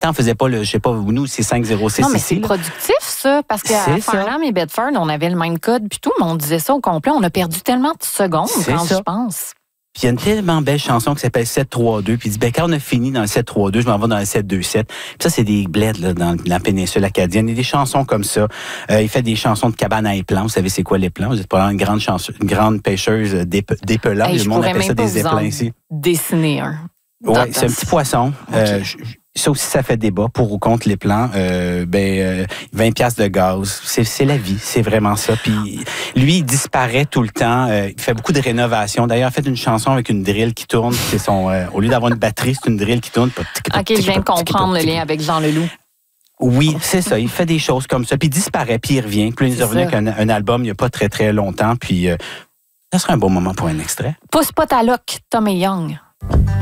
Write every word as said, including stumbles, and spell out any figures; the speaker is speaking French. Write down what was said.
on faisait pas le, je sais pas, nous, c'est cinq zéro six Non, mais ici. c'est là. productif, ça, parce qu'à Farnham et Bedford, on avait le même code, puis tout, mais on disait ça au complet. On a perdu tellement de secondes C'est quand ça. je pense. Puis il y a une tellement belle chanson qui s'appelle sept trois deux. Puis il dit, ben, quand on a fini dans le sept trois deux, je m'en vais dans le sept deux sept. Puis ça, c'est des bleds là, dans la péninsule acadienne. Il y a des chansons comme ça. Euh, il fait des chansons de cabane à éplans. Vous savez, c'est quoi l'épelant? Vous êtes pas une grande chanson, une grande pêcheuse d'épelant. Hey, le monde appelle ça des éplans ici. Dessiner un. Oui, c'est un petit poisson. Okay. Euh, je, ça aussi, ça fait débat pour ou contre les plans. Euh, ben, euh, vingt piastres de gaz. C'est, c'est la vie. C'est vraiment ça. Puis lui, il disparaît tout le temps. Euh, il fait beaucoup de rénovations. D'ailleurs, il a fait une chanson avec une drill qui tourne. C'est son, euh, au lieu d'avoir une batterie, c'est une drill qui tourne. OK, je viens de comprendre le lien avec Jean Leloup. Oui, c'est ça. Il fait des choses comme ça. Puis il disparaît, puis il revient. Puis il nous est revenu avec un, un album il n'y a pas très, très longtemps. Puis euh, ça serait un bon moment pour un extrait. Pousse pas ta loque, Tommy Young.